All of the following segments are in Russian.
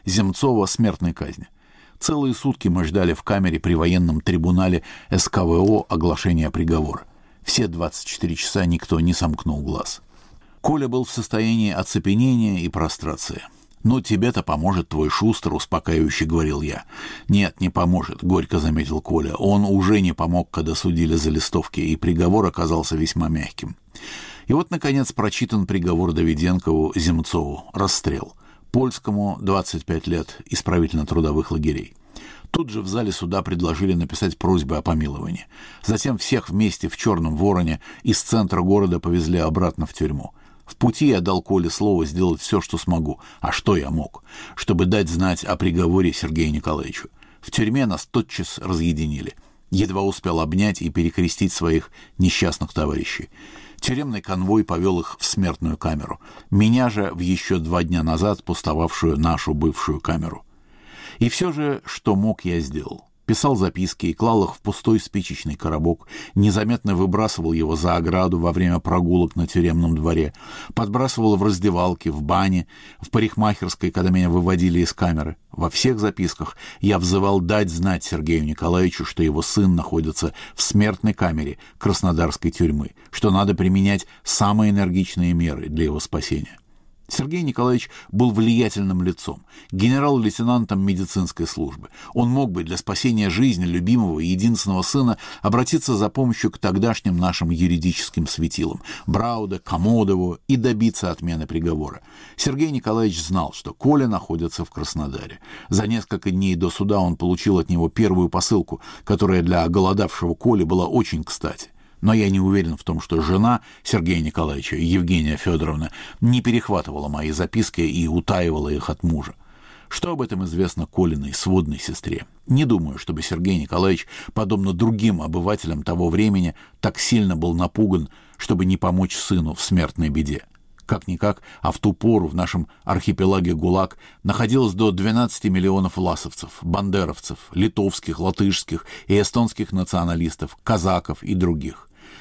Земцова смертной казни. Целые сутки мы ждали в камере при военном трибунале СКВО оглашения приговора. Все 24 часа никто не сомкнул глаз. Коля был в состоянии оцепенения и прострации. «Ну, тебе-то поможет твой Шустер», — успокаивающе говорил я. «Нет, не поможет», — горько заметил Коля. «Он уже не помог, когда судили за листовки, и приговор оказался весьма мягким». И вот, наконец, прочитан приговор Давиденкову Земцову. Расстрел. Польскому 25 лет, исправительно-трудовых лагерей. Тут же в зале суда предложили написать просьбы о помиловании. Затем всех вместе в «Черном вороне» из центра города повезли обратно в тюрьму. В пути я дал Коле слово сделать все, что смогу. А что я мог? Чтобы дать знать о приговоре Сергею Николаевичу. В тюрьме нас тотчас разъединили. Едва успел обнять и перекрестить своих несчастных товарищей. Тюремный конвой повел их в смертную камеру. Меня же в еще 2 дня назад пустовавшую нашу бывшую камеру. И все же, что мог, я сделал. Писал записки и клал их в пустой спичечный коробок, незаметно выбрасывал его за ограду во время прогулок на тюремном дворе, подбрасывал в раздевалке, в бане, в парикмахерской, когда меня выводили из камеры. Во всех записках я взывал дать знать Сергею Николаевичу, что его сын находится в смертной камере Краснодарской тюрьмы, что надо применять самые энергичные меры для его спасения. Сергей Николаевич был влиятельным лицом, генерал-лейтенантом медицинской службы. Он мог бы для спасения жизни любимого и единственного сына обратиться за помощью к тогдашним нашим юридическим светилам Брауда, Комодову и добиться отмены приговора. Сергей Николаевич знал, что Коля находится в Краснодаре. За несколько дней до суда он получил от него первую посылку, которая для оголодавшего Коли была очень кстати. Но я не уверен в том, что жена Сергея Николаевича, Евгения Федоровна, не перехватывала мои записки и утаивала их от мужа. Что об этом известно Колиной сводной сестре? Не думаю, чтобы Сергей Николаевич, подобно другим обывателям того времени, так сильно был напуган, чтобы не помочь сыну в смертной беде. Как-никак, а в ту пору в нашем архипелаге ГУЛАГ находилось до 12 миллионов власовцев, бандеровцев, литовских, латышских и эстонских националистов, казаков и других.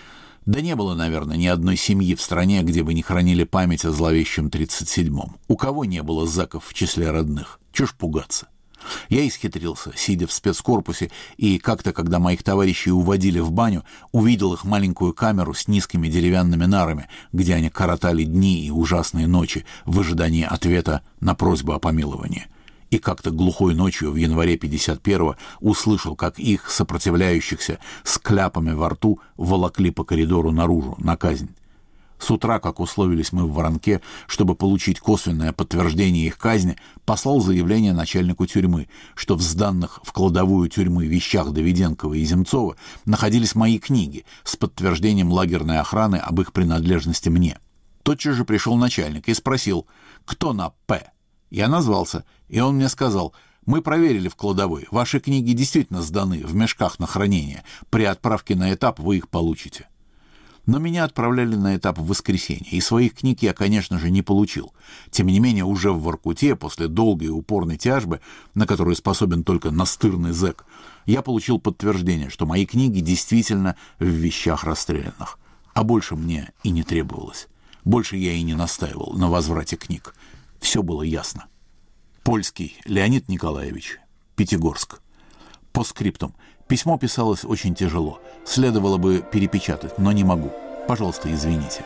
Да не было, наверное, ни одной семьи в стране, где бы не хранили память о зловещем 37-м. У кого не было зэков в числе родных? Чего ж пугаться? Я исхитрился, сидя в спецкорпусе, и как-то, когда моих товарищей уводили в баню, увидел их маленькую камеру с низкими деревянными нарами, где они коротали дни и ужасные ночи в ожидании ответа на просьбу о помиловании. И как-то глухой ночью в январе 51-го услышал, как их, сопротивляющихся, с кляпами во рту, волокли по коридору наружу, на казнь. С утра, как условились мы в Воронке, чтобы получить косвенное подтверждение их казни, послал заявление начальнику тюрьмы, что в сданных в кладовую тюрьмы вещах Давиденкова и Земцова находились мои книги с подтверждением лагерной охраны об их принадлежности мне. Тотчас же пришел начальник и спросил, кто на «П». Я назвался, и он мне сказал: «Мы проверили в кладовой, ваши книги действительно сданы в мешках на хранение, при отправке на этап вы их получите». Но меня отправляли на этап в воскресенье, и своих книг я, конечно же, не получил. Тем не менее, уже в Воркуте, после долгой и упорной тяжбы, на которую способен только настырный зэк, я получил подтверждение, что мои книги действительно в вещах расстрелянных. А больше мне и не требовалось. Больше я и не настаивал на возврате книг. Все было ясно. Польский Леонид Николаевич, Пятигорск. Постскриптум. Письмо писалось очень тяжело. Следовало бы перепечатать, но не могу. Пожалуйста, извините.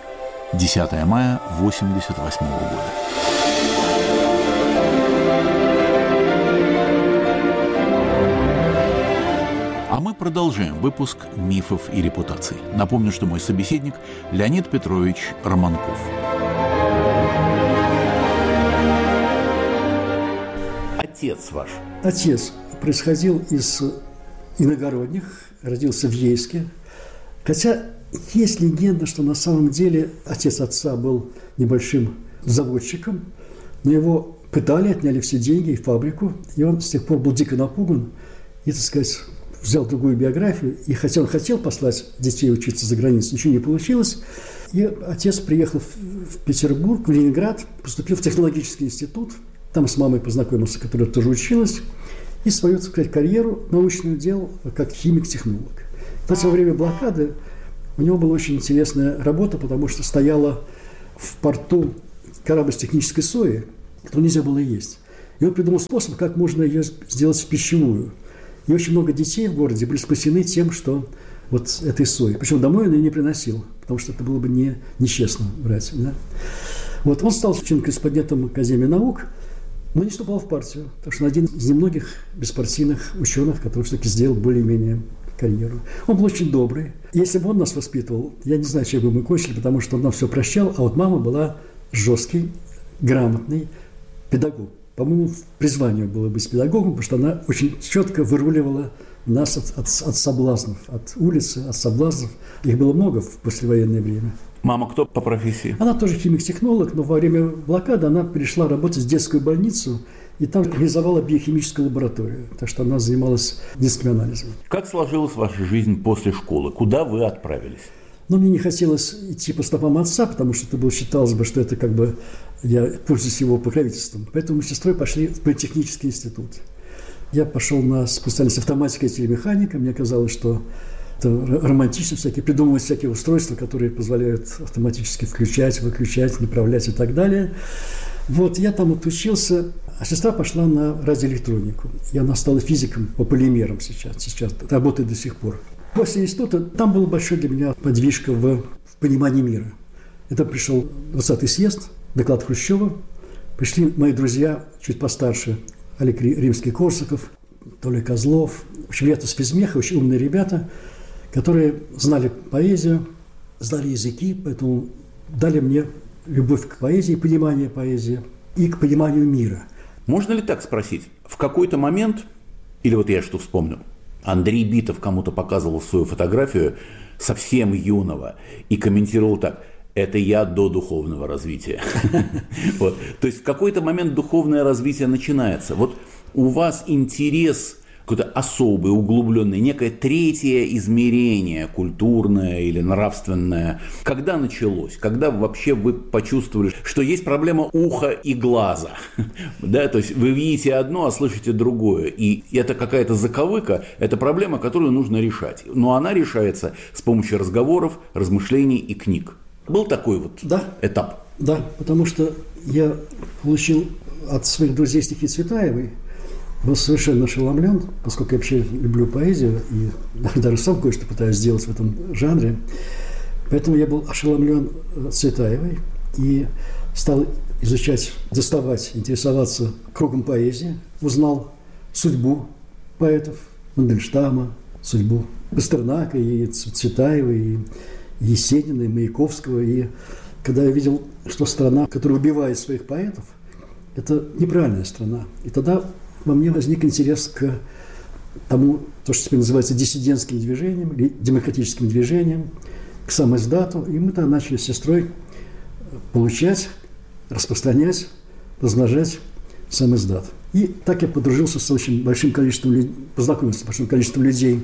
10 мая 1988 года. А мы продолжаем выпуск «Мифов и репутаций». Напомню, что мой собеседник Леонид Петрович Романков. Отец ваш. Отец происходил из иногородних, родился в Ейске. Хотя есть легенда, что на самом деле отец отца был небольшим заводчиком, но его пытали, отняли все деньги и фабрику, и он с тех пор был дико напуган и, так сказать, взял другую биографию. И хотя он хотел послать детей учиться за границу, ничего не получилось. И отец приехал в Петербург, в Ленинград, поступил в технологический институт. Там с мамой познакомился, которая тоже училась, и свою, так сказать, карьеру научную делал как химик-технолог. Кстати, во время блокады у него была очень интересная работа, потому что стояла в порту корабль с технической соей, которую нельзя было есть. И он придумал способ, как можно ее сделать пищевую. И очень много детей в городе были спасены тем, что вот этой соей. Причем домой он ее не приносил, потому что это было бы нечестно брать. Да? Вот он стал член-корреспондентом Академии наук, но не вступал в партию. Так что он один из немногих беспартийных ученых, который все-таки сделал более-менее карьеру. Он был очень добрый. Если бы он нас воспитывал, я не знаю, чем бы мы кончили, потому что он нам все прощал, а вот мама была жесткий, грамотный педагог. По-моему, призвание было быть педагогом, потому что она очень четко выруливала нас от соблазнов, от улицы, от соблазнов. Их было много в послевоенное время. Мама кто по профессии? Она тоже химик-технолог, но во время блокады она перешла работать в детскую больницу и там реализовала биохимическую лабораторию. Так что она занималась детскими анализами. Как сложилась ваша жизнь после школы? Куда вы отправились? Но мне не хотелось идти по стопам отца, потому что это было, считалось бы, что это как бы я пользуюсь его покровительством. Поэтому мы с сестрой пошли в политехнический институт. Я пошел на специальность автоматика и телемеханика. Мне казалось, что это романтично придумывать всякие устройства, которые позволяют автоматически включать, выключать, направлять и так далее. Вот, я там отучился, а сестра пошла на радиоэлектронику. И она стала физиком по полимерам сейчас работает до сих пор. После института там был большой для меня подвижка в понимании мира. Это пришел 20-й съезд, доклад Хрущева. Пришли мои друзья, чуть постарше, Олег Римский-Корсаков, Толя Козлов. В общем, ребята с физмеха, очень умные ребята, которые знали поэзию, знали языки, поэтому дали мне любовь к поэзии, понимание поэзии и к пониманию мира. Можно ли так спросить? В какой-то момент, или вот я что вспомнил, Андрей Битов кому-то показывал свою фотографию совсем юного и комментировал так: это я до духовного развития. То есть в какой-то момент духовное развитие начинается. Вот у вас интерес какой-то особый, углубленный, некое третье измерение, культурное или нравственное. Когда началось? Когда вообще вы почувствовали, что есть проблема уха и глаза? Да, то есть вы видите одно, а слышите другое. И это какая-то заковыка, это проблема, которую нужно решать. Но она решается с помощью разговоров, размышлений и книг. Был такой вот этап? Да, потому что я получил от своих друзей стихи Цветаевой, был совершенно ошеломлен, поскольку я вообще люблю поэзию и даже сам кое-что пытаюсь сделать в этом жанре. Поэтому я был ошеломлен Цветаевой и стал изучать, доставать, интересоваться кругом поэзии. Узнал судьбу поэтов Мандельштама, судьбу Пастернака и Цветаевой, и Есенина, и Маяковского. И когда я видел, что страна, которая убивает своих поэтов, это неправильная страна. И тогда во мне возник интерес к тому, то, что теперь называется диссидентским движением, или демократическим движением, к самоиздату. И мы тогда начали с сестрой получать, распространять, размножать самоиздат. И так я подружился с очень большим количеством, познакомился с большим количеством людей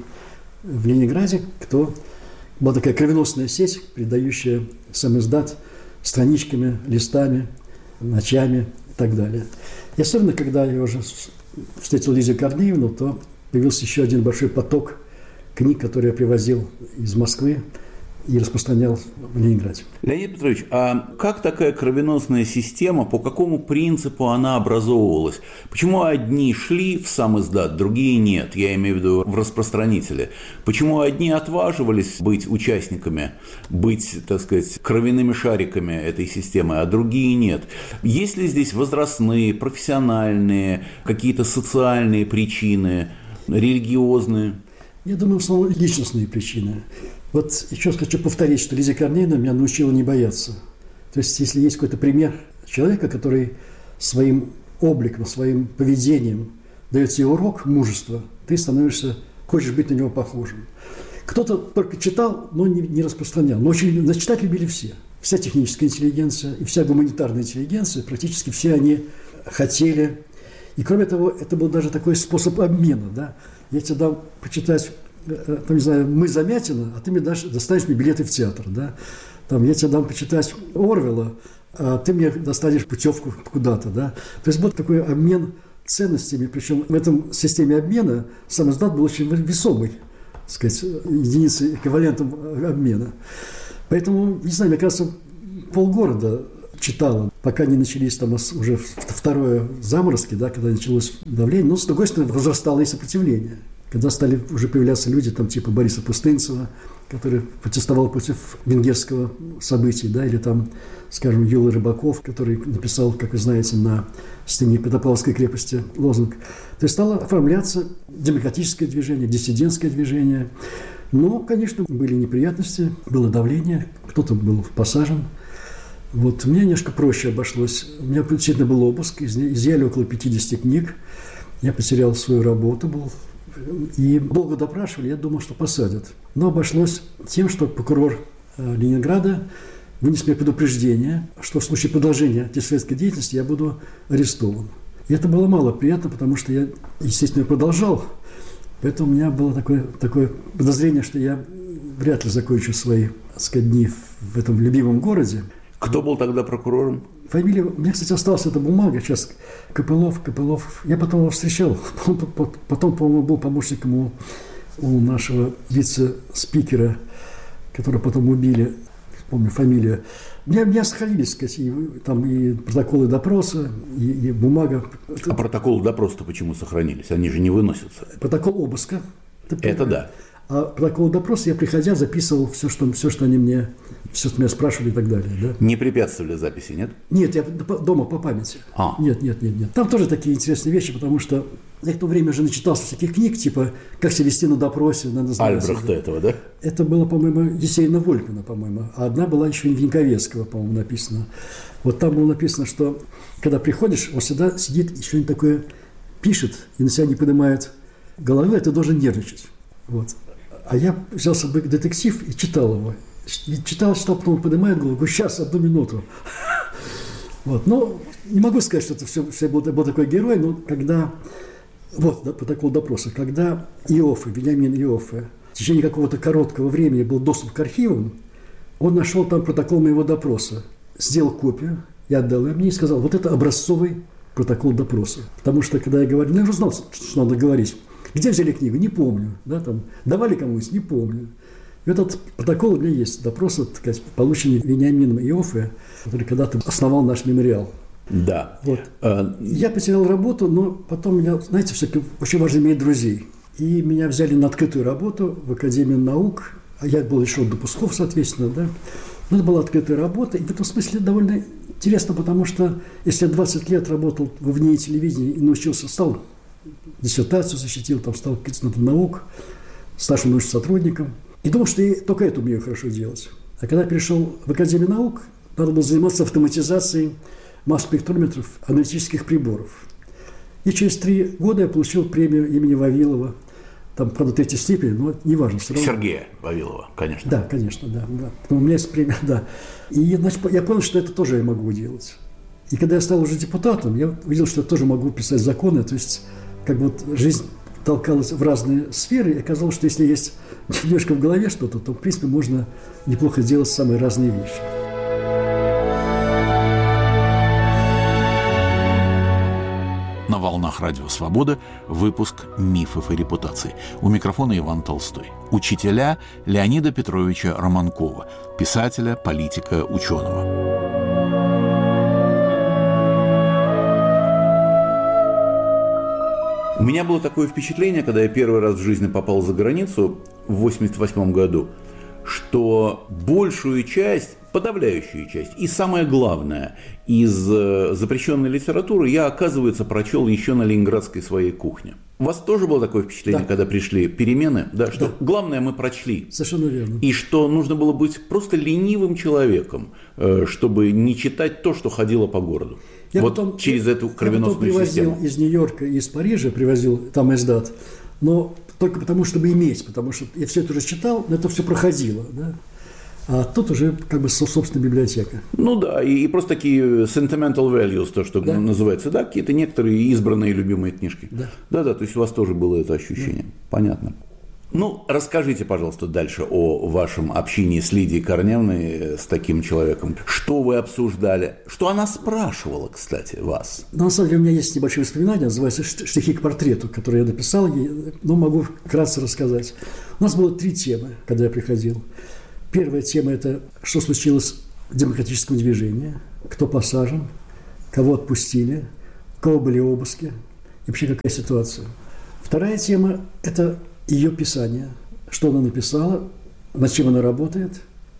в Ленинграде, кто была такая кровеносная сеть, передающая самоиздат страничками, листами, ночами и так далее. И особенно, когда я уже встретил Лизию Корнеевну, то появился еще один большой поток книг, которые я привозил из Москвы и распространял в Ленинграде. Леонид Петрович, а как такая кровеносная система, по какому принципу она образовывалась? Почему одни шли в самиздат, другие нет? Я имею в виду в распространителе. Почему одни отваживались быть участниками, быть, так сказать, кровяными шариками этой системы, а другие нет? Есть ли здесь возрастные, профессиональные, какие-то социальные причины, религиозные? Я думаю, в основном личностные причины. Вот еще хочу повторить, что Лиза Корнеевна меня научила не бояться. То есть, если есть какой-то пример человека, который своим обликом, своим поведением дает тебе урок мужества, ты становишься, хочешь быть на него похожим. Кто-то только читал, но не распространял. Но очень читать любили все. Вся техническая интеллигенция и вся гуманитарная интеллигенция, практически все они хотели. И кроме того, это был даже такой способ обмена. Да? Я тебе дам почитать, там, не знаю, «Мы Замятина», а ты мне достанешь мне билеты в театр. Да? Там, я тебе дам почитать Орвелла, а ты мне достанешь путевку куда-то. Да? То есть был такой обмен ценностями. Причем в этом системе обмена самиздат был очень весомый, так сказать, единицей, эквивалентом обмена. Поэтому, не знаю, мне кажется, полгорода читала, пока не начались там уже второе заморозки, да, когда началось давление. Но, с другой стороны, возрастало и сопротивление. Когда стали уже появляться люди, там, типа Бориса Пустынцева, который протестовал против венгерского события, да, или там, скажем, Юла Рыбаков, который написал, как вы знаете, на стене Петропавловской крепости лозунг. То есть стало оформляться демократическое движение, диссидентское движение. Но, конечно, были неприятности, было давление, кто-то был посажен. Вот. Мне немножко проще обошлось. У меня действительно был обыск, изъяли около 50 книг. Я потерял свою работу, и долго допрашивали, я думал, что посадят. Но обошлось тем, что прокурор Ленинграда вынес мне предупреждение, что в случае продолжения антисоветской деятельности я буду арестован. И это было мало приятно, потому что я, естественно, продолжал. Поэтому у меня было такое подозрение, что я вряд ли закончу свои, так сказать, дни в этом любимом городе. Кто был тогда прокурором? Фамилия... У меня, кстати, осталась эта бумага. Сейчас Копылов. Я потом его встречал. Потом, по-моему, был помощником у нашего вице-спикера, которого потом убили. Помню фамилию. У меня сохранились, сказать, там и протоколы допроса, и бумага. А протоколы допроса-то почему сохранились? Они же не выносятся. Протокол обыска. Это да. А протокол допроса я, приходя, записывал все, что меня спрашивали и так далее. Да? Не препятствовали записи, нет? Нет, я дома по памяти. Нет. Там тоже такие интересные вещи, потому что я в то время уже начитался всяких книг, типа «Как себя вести на допросе». Альбрехта этого, да? Это было, по-моему, Есенина Вольпина, по-моему. А одна была еще Виньковецкого, по-моему, написана. Вот там было написано, что когда приходишь, он всегда сидит, что-нибудь такое пишет, и на себя не поднимает головы, а ты должен нервничать. Вот. А я взял с собой детектив и читал его. Читал, потом поднимает голову, говорю, сейчас, 1 минуту. Вот. Но не могу сказать, что это все был такой герой, но когда... Вот, да, протокол допроса. Когда Вениамин Иоффе в течение какого-то короткого времени был доступ к архивам, он нашел там протокол моего допроса, сделал копию, я отдал ее мне и сказал, вот это образцовый протокол допроса. Потому что, когда я говорил, я уже знал, что надо говорить. Где взяли книгу? Не помню. Да, там, давали кому-нибудь? Не помню. И этот протокол у меня есть. Допрос, так сказать, полученный Вениамином Иоффе, который когда-то основал наш мемориал. Да. Вот. Я потерял работу, но потом меня, знаете, все-таки очень важно иметь друзей. И меня взяли на открытую работу в Академию наук. А я был лишен допусков, соответственно, да. Но это была открытая работа. И в этом смысле довольно интересно, потому что если я 20 лет работал в НИИ телевидения и научился, стал диссертацию защитил, там стал кандидатом наук, старшим научным сотрудником. И думал, что я только это умею хорошо делать. А когда перешел в Академию наук, надо было заниматься автоматизацией масс-спектрометров, аналитических приборов. И через 3 года я получил премию имени Вавилова. Там, правда, 3-й степень, но неважно. Все равно. Сергея Вавилова, конечно. Да, конечно, да. Но у меня есть премия, да. И, значит, я понял, что это тоже я могу делать. И когда я стал уже депутатом, я увидел, что я тоже могу писать законы. То есть, как бы вот жизнь толкалась в разные сферы, и оказалось, что если есть немножко в голове что-то, то, в принципе, можно неплохо делать самые разные вещи. На волнах Радио Свобода выпуск «Мифов и репутаций». У микрофона Иван Толстой. Учителя Леонида Петровича Романкова, писателя, политика, ученого. У меня было такое впечатление, когда я первый раз в жизни попал за границу в 1988 году, что большую часть, подавляющую часть и самое главное из запрещенной литературы я, оказывается, прочел еще на ленинградской своей кухне. У вас тоже было такое впечатление, да, когда пришли перемены? Да, что да, главное мы прочли. Совершенно верно. И что нужно было быть просто ленивым человеком, чтобы не читать то, что ходило по городу. Я вот потом, через эту кровеносную систему. Я привозил из Нью-Йорка и из Парижа, привозил там издат, но только потому, чтобы иметь, потому что я все это уже читал, но это все проходило, да? А тут уже как бы собственная библиотека. Ну да, и просто такие sentimental values, то, что да, называется, да, какие-то некоторые избранные любимые книжки. Да, то есть у вас тоже было это ощущение. Да. Понятно. Ну, расскажите, пожалуйста, дальше о вашем общении с Лидией Корнеевной, с таким человеком. Что вы обсуждали? Что она спрашивала, кстати, вас? На самом деле у меня есть небольшое воспоминание, называется «Штрихи к портрету», которое я написал ей, но могу вкратце рассказать. У нас было 3 темы, когда я приходил. Первая тема – это что случилось демократического движения, кто посажен, кого отпустили, у кого были обыски и вообще какая ситуация. Вторая тема – это ее писание, что она написала, над чем она работает.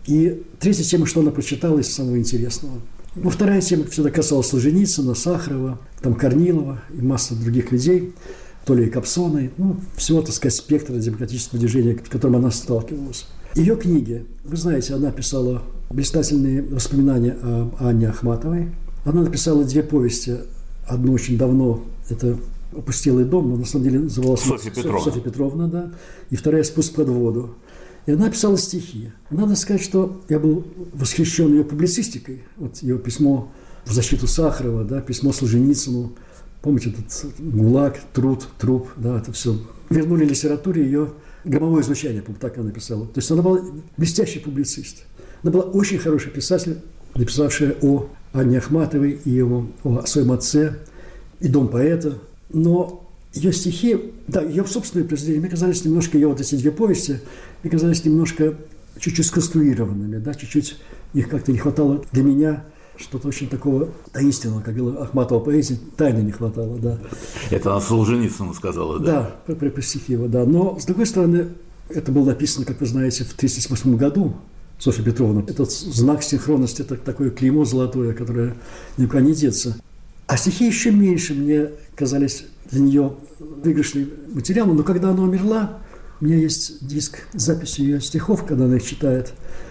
И третья тема, что она прочитала из самого интересного. Ну, вторая тема всегда касалась Солженицына, Сахарова, там Корнилова и массы других людей, то ли Кобзона, ну, всего, так сказать, спектра демократического движения, с которым она сталкивалась. Ее книги, вы знаете, она писала блистательные воспоминания о Анне Ахматовой. Она написала 2 повести, одну очень давно, это «Опустелый дом», но на самом деле называлась Софья Петровна, да, и вторая «Спуск под воду». И она писала стихи. Надо сказать, что я был восхищен ее публицистикой. Вот ее письмо в защиту Сахарова, да, письмо Солженицыну. Помните, этот ГУЛАГ, труп, да, это все. Вернули литературе ее громовое звучание, так она написала. То есть она была блестящий публицист. Она была очень хороший писатель, написавшая о Анне Ахматовой и о своем отце, и «Дом поэта». Но ее стихи, да, ее собственные произведения, мне казались немножко, ее вот эти 2 повести, мне казались немножко чуть-чуть сконструированными, да, чуть-чуть их как-то не хватало для меня, что-то очень такого таинственного, как говорила Ахматова поэзии, тайны не хватало, да. Это она Солженицыну сказала, да? Да, про стихи его, да. Но, с другой стороны, это было написано, как вы знаете, в 1938 году, Софья Петровна. Этот знак синхронности, это такое клеймо золотое, которое никуда не деться. А стихи еще меньше мне казались для нее выигрышным материалом. Но когда она умерла, у меня есть диск с записью ее стихов, когда она их читает.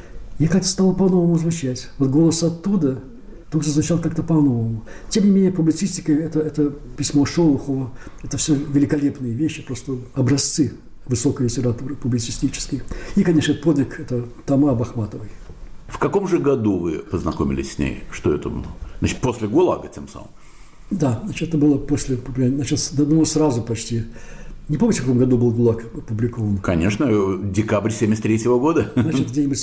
И как-то стало по-новому звучать. Вот голос оттуда тоже звучал как-то по-новому. Тем не менее, публицистика – это письмо Шолохова, это все великолепные вещи, просто образцы высокой литературы публицистической. И, конечно, подвиг – это тома об Ахматовой. В каком же году вы познакомились с ней? Что это было? Значит, после ГУЛАГа тем самым? Да, значит, это было после, значит, сразу почти. Не помните, в каком году был ГУЛАГ опубликован? Конечно, декабрь 1973 года. Значит, где-нибудь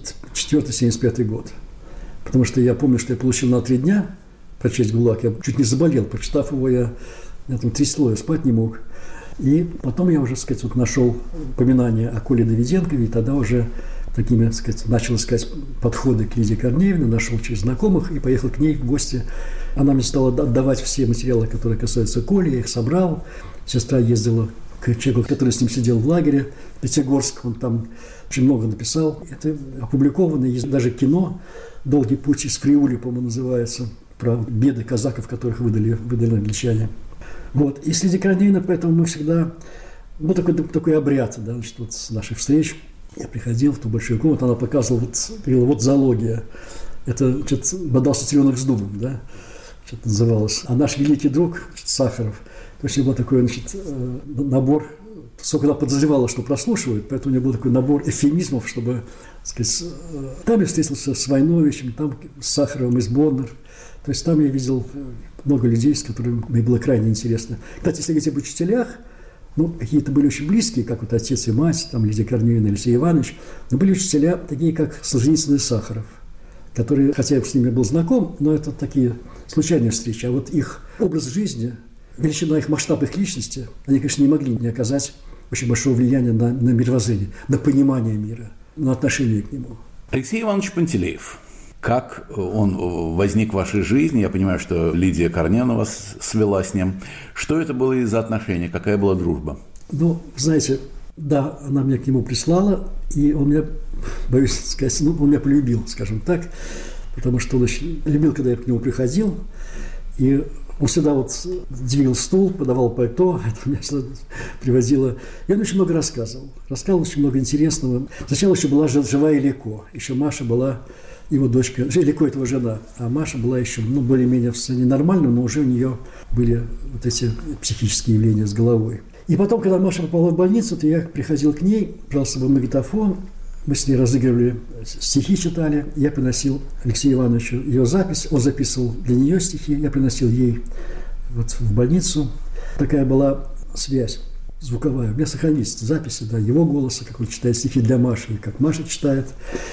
74-75 год. Потому что я помню, что я получил на 3 дня прочесть ГУЛАГ. Я чуть не заболел. Прочитав его, меня там трясло, я спать не мог. И потом я уже, так сказать, вот нашел упоминание о Коле Давиденкове, и тогда уже такими, так сказать, начал искать подходы к Лидии Корнеевне, нашел через знакомых и поехал к ней в гости. Она мне стала отдавать все материалы, которые касаются Коли, я их собрал. Сестра ездила к человеку, который с ним сидел в лагере в Пятигорск, он там очень много написал. Это опубликовано, есть даже кино «Долгий путь из Фриули», по-моему, называется, про беды казаков, которых выдали англичане. Вот. И с Лидией Корнеевной, поэтому мы всегда, ну, такой обряд, да, значит, вот с наших встреч. Я приходил в ту большую комнату, она показывала, говорила, вот зоология. Это что-то бодался теленок с дубом, да, что-то называлось. А наш великий друг, значит, Сахаров, то есть у него был такой, значит, набор, сколько она подозревала, что прослушивают, поэтому у него был такой набор эвфемизмов, чтобы, так сказать, там я встретился с Войновичем, там с Сахаровым из Боннер. То есть там я видел много людей, с которыми мне было крайне интересно. Кстати, если говорить об учителях, ну, какие-то были очень близкие, как вот отец и мать, там Лидия Корнеевна, Алексей Иванович, но были учителя такие, как Солженицын и Сахаров, которые, хотя я с ними был знаком, но это такие случайные встречи. А вот их образ жизни, величина их масштаб их личности, они, конечно, не могли не оказать очень большого влияния на мировоззрение, на понимание мира, на отношение к нему. Алексей Иванович Пантелеев. Как он возник в вашей жизни? Я понимаю, что Лидия Корнеевна вас свела с ним. Что это было из-за отношений? Какая была дружба? Ну, знаете, да, она меня к нему прислала, и он меня, боюсь сказать, ну, он меня полюбил, скажем так, потому что он очень любил, когда я к нему приходил, и он всегда вот двигал стул, подавал пальто, это меня всегда приводило. И он очень много рассказывал очень много интересного. Сначала еще была живая Леко, еще Маша была его дочка, Леко этого жена, а Маша была еще, ну, более-менее в состоянии нормальном, но уже у нее были вот эти психические явления с головой. И потом, когда Маша попала в больницу, то я приходил к ней, брал с собой магнитофон, мы с ней разыгрывали, стихи читали, я приносил Алексею Ивановичу ее запись, он записывал для нее стихи, я приносил ей вот в больницу. Такая была связь звуковая. У меня сохранились записи, да, его голоса, как он читает стихи для Маши, и как Маша читает.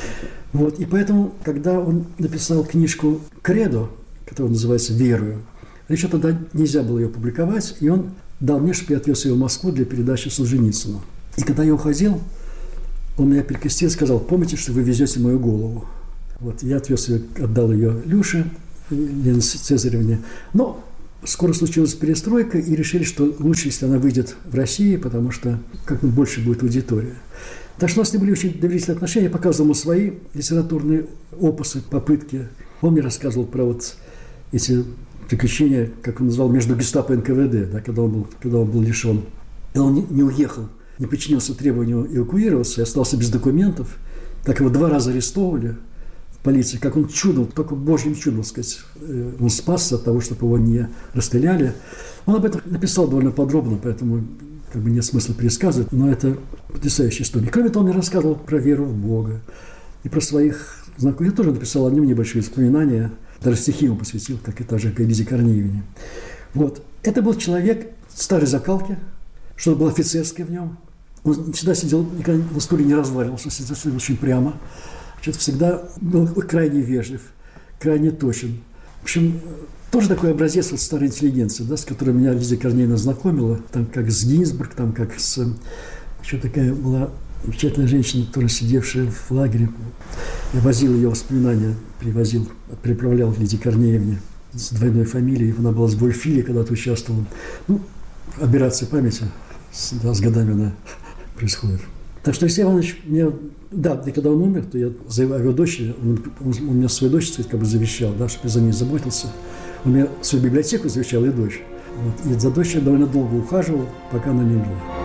Вот. И поэтому, когда он написал книжку «Кредо», которая называется «Верую», еще тогда нельзя было ее публиковать, и он дал мне, чтобы я отвез ее в Москву для передачи Солженицыну. И когда я уходил, он меня перекрестил и сказал: помните, что вы везете мою голову. Вот, я отвез ее, отдал ее Люше, Лене Цезаревне. Но скоро случилась перестройка, и решили, что лучше, если она выйдет в Россию, потому что как-нибудь больше будет аудитория. Так что у нас с ним были очень доверительные отношения. Я показывал ему свои литературные опусы, попытки. Он мне рассказывал про вот эти приключения, как он назвал, между гестапо и НКВД, да, когда он был лишен. И он не уехал, не подчинился требованию эвакуироваться и остался без документов. Так его 2 раза арестовывали в полиции. Как он чудом, только божьим чудом, сказать, он спасся от того, чтобы его не расстреляли. Он об этом написал довольно подробно, поэтому как бы нет смысла пересказывать, но это потрясающая история. Кроме того, он мне рассказывал про веру в Бога и про своих знакомых. Я тоже написал о нем небольшие воспоминания, даже стихи ему посвятил, как и также о Лизе Корнеевне. Вот. Это был человек старой закалки, что-то было офицерское в нем. Он всегда сидел, никогда на стуле не разваливался, сидел очень прямо. Значит, всегда был крайне вежлив, крайне точен. В общем, тоже такой образец вот старой интеллигенции, да, с которой меня Лиза Корнеевна знакомила, там как с Гинзбург, там как с... Еще такая была замечательная женщина, которая сидевшая в лагере. Я возил ее воспоминания, приправлял Лизе Корнеевне с двойной фамилией. Она была с Вольфили, когда-то участвовала. Ну, операция памяти, с годами она происходит. Так что Алексей Иванович мне... Да, и когда он умер, то я за его дочерью, он мне свою дочь как бы завещал, да, чтобы я за ней заботился. Он мне свою библиотеку завещал и дочь. Вот. И за дочерью довольно долго ухаживал, пока она не умерла.